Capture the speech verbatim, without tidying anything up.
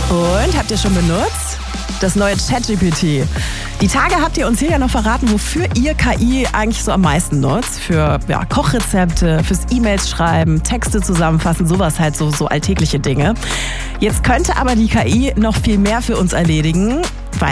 Und habt ihr schon benutzt? Das neue ChatGPT. Die Tage habt ihr uns hier ja noch verraten, wofür ihr K I eigentlich so am meisten nutzt. Für ja, Kochrezepte, fürs E-Mails schreiben, Texte zusammenfassen, sowas halt, so, so alltägliche Dinge. Jetzt könnte aber die K I noch viel mehr für uns erledigen.